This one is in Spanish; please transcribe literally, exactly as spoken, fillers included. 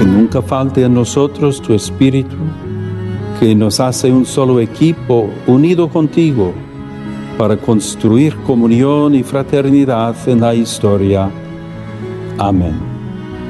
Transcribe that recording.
Que nunca falte en nosotros tu espíritu, que nos hace un solo equipo unido contigo para construir comunión y fraternidad en la historia. Amén.